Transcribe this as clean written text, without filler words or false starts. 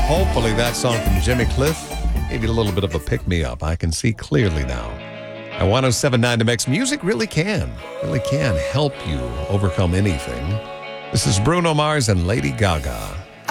Hopefully that song from Jimmy Cliff gave you a little bit of a pick-me-up. I can see clearly now. At 107.9 The Mix, music really can help you overcome anything. This is Bruno Mars and Lady Gaga.